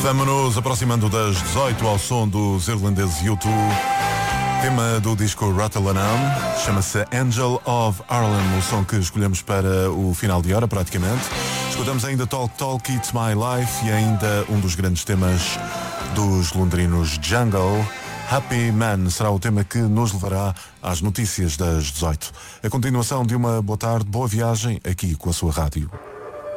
Vamos-nos aproximando das 18 ao som dos irlandeses U2. Tema do disco Rotterdam, chama-se Angel of Harlem, o som que escolhemos para o final de hora praticamente. Escutamos ainda Talk Talk, It's My Life e ainda um dos grandes temas dos londrinos Jungle. Happy Man será o tema que nos levará às notícias das 18. A continuação de uma boa tarde, boa viagem aqui com a sua rádio.